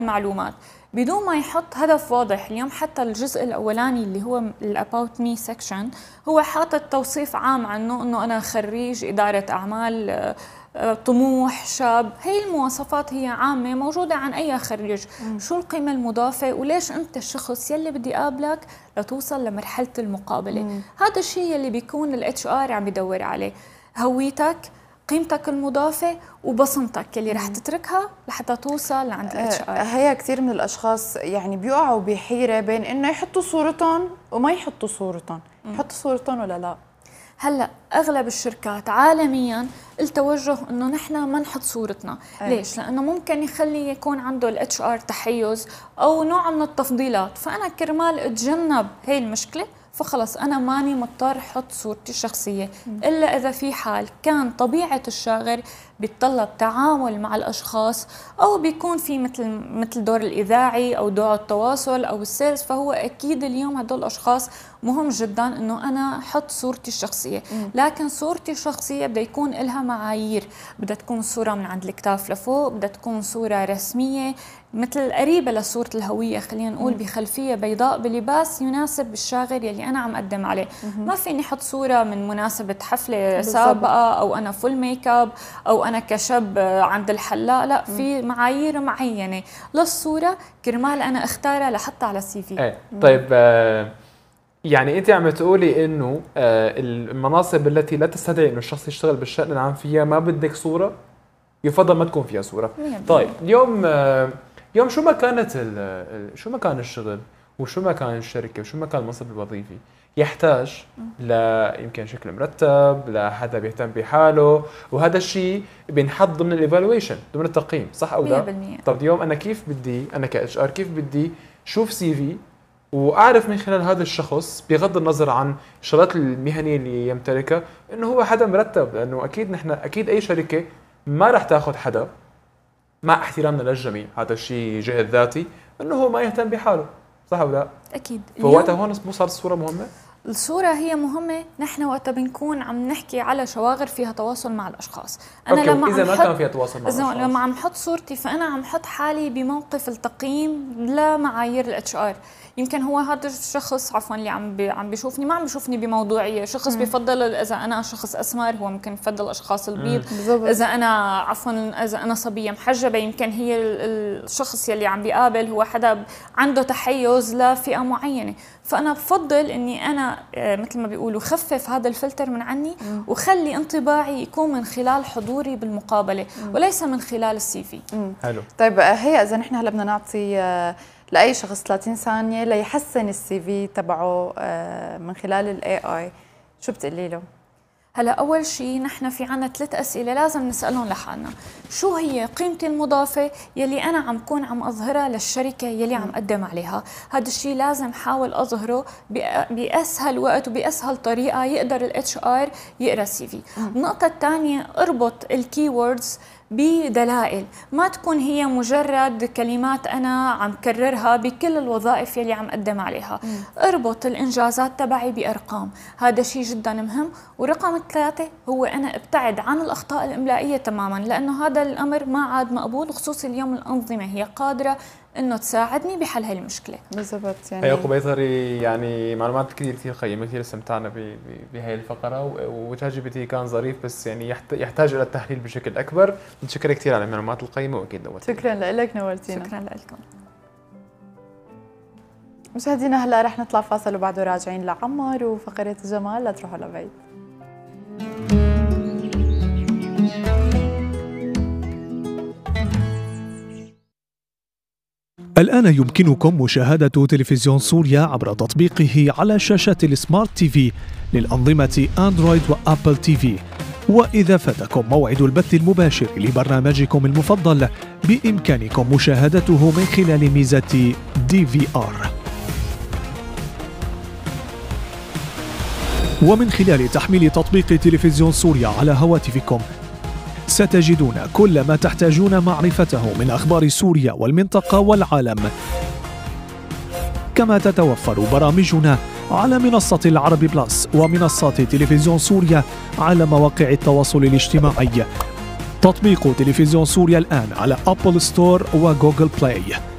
معلومات بدون ما يحط هدف واضح. اليوم حتى الجزء الأولاني اللي هو الأباوت مي سيكشن هو حاطط توصيف عام عنه أنه أنا خريج إدارة أعمال، طموح، شاب. هي المواصفات هي عامة موجودة عن أي خريج. شو القيمة المضافة وليش أنت الشخص يلي بدي قابلك لتوصل لمرحلة المقابلة. هذا الشيء اللي بيكون ال HR عم بدور عليه، هويتك، قيمتك المضافة وبصمتك اللي رح تتركها لحتى توصل لعند ال HR. هي كثير من الأشخاص يعني بيقعوا بحيرة بين إنه يحطوا صورتهم وما يحطوا صورتهم، يحطوا صورتهم ولا لا. هلا اغلب الشركات عالميا التوجه انه نحن ما نحط صورتنا. ليش؟ لانه ممكن يخلي يكون عنده الاتش ار تحيز او نوع من التفضيلات، فانا كرمال اتجنب هي المشكله فخلص انا ماني مضطر احط صورتي الشخصيه، الا اذا في حال كان طبيعه الشاغر بيتطلب تعامل مع الاشخاص او بيكون في مثل دور الاذاعي او دور التواصل او السيلز، فهو اكيد اليوم هدول الاشخاص مهم جدا انه انا احط صورتي الشخصيه. لكن صورتي الشخصيه بدها يكون لها معايير، بدها تكون صوره من عند الكتاف لفوق، بدها تكون صوره رسميه مثل قريبه لصوره الهويه، خلينا نقول بخلفيه بيضاء بلباس يناسب الشاغر يلي انا عم اقدم عليه. ما فيني احط صوره من مناسبه حفله سابقه او انا فول ميك اب او انا كشاب عند الحلاق، لا، في معايير معينه للصوره كرمال انا اختارها لحطها على السي في. طيب يعني انت عم تقولي انه المناصب التي لا تستدعي انه الشخص يشتغل بالشأن العام فيها ما بدك صوره، يفضل ما تكون فيها صوره. طيب اليوم شو ما كانت شو ما كان الشغل وشو ما كان الشركه وشو ما كان المنصب الوظيفي يحتاج يمكن شكل مرتب، لحدا بيهتم بحاله، وهذا الشيء بينحط ضمن الايفالويشن، ضمن التقييم، صح او لا؟ 100%. طب اليوم انا كيف بدي، انا كاتش ار كيف بدي شوف سي في واعرف من خلال هذا الشخص بغض النظر عن الشغلات المهنيه اللي يمتلكها انه هو حدا مرتب؟ لانه اكيد نحن اكيد اي شركه ما راح تاخذ حدا، مع احترامنا للجميع، هذا الشيء جهد ذاتي، انه هو ما يهتم بحاله، صح او لا؟ اكيد. فوقتها هون مو صار الصوره مهمه؟ الصورة هي مهمة. نحن وقت بنكون عم نحكي على شواغر فيها تواصل مع الأشخاص. أنا لما إذا ما كان فيها تواصل مع الأشخاص، لما عم حط صورتي فأنا عم حط حالي بموقف التقييم لمعايير الاتش ار. يمكن هو هذا الشخص عفوا اللي عم بيشوفني ما عم بيشوفني بموضوعية. شخص بيفضل إذا أنا شخص أسمر هو ممكن يفضل الأشخاص البيض. إذا أنا عفوا إذا أنا صبية محجبة يمكن هي الشخص يلي عم بيقابل هو حدا عنده تحيز لفئة معينة. فأنا بفضل إني أنا مثل ما بيقولوا خفف هذا الفلتر من عني وخلي انطباعي يكون من خلال حضوري بالمقابلة وليس من خلال السي في. حلو. طيب هي إذا نحن هلا بدنا نعطي لأي شخص 30 ثانية ليحسن السي في تبعه من خلال الاي اي، شو بتقولي له؟ هلا اول شيء نحن في عنا 3 اسئله لازم نسالهم لحالنا. شو هي قيمتي المضافه يلي انا عم كون عم اظهرها للشركه يلي عم اقدم عليها؟ هذا الشيء لازم احاول اظهره باسهل وقت وباسهل طريقه يقدر الاتش ار يقرا السي في. النقطه الثانيه اربط الكي ووردز بدلائل، ما تكون هي مجرد كلمات أنا عم كررها بكل الوظائف يلي عم أقدم عليها. اربط الإنجازات تبعي بأرقام، هذا شيء جدا مهم. ورقم 3 هو أنا ابتعد عن الأخطاء الإملائية تماما، لأنه هذا الأمر ما عاد مقبول، خصوصي اليوم الأنظمة هي قادرة انه تساعدني بحل هاي المشكله. بالضبط. يعني هي قبيطري يعني معلومات كثير قيمه، كثير استمتعنا بهي الفقره، وتشات جي بي تي كان ظريف بس يعني يحتاج الى التحليل بشكل اكبر. متشكر كثير على المعلومات القيمه واكيد نورتينا. شكرا لك، نورتينا. شكرا لكم مشاهدينا. هلا رح نطلع فاصل وبعده راجعين لعمر وفقره الجمال، لا تروحوا لبعيد. الآن يمكنكم مشاهدة تلفزيون سوريا عبر تطبيقه على شاشات السمارت تي في للأنظمة أندرويد وأبل تي في. وإذا فاتكم موعد البث المباشر لبرنامجكم المفضل بإمكانكم مشاهدته من خلال ميزة DVR. ومن خلال تحميل تطبيق تلفزيون سوريا على هواتفكم ستجدون كل ما تحتاجون معرفته من أخبار سوريا والمنطقة والعالم. كما تتوفر برامجنا على منصة العربي بلس ومنصات تلفزيون سوريا على مواقع التواصل الاجتماعي. تطبيق تلفزيون سوريا الآن على أبل ستور وجوجل بلاي.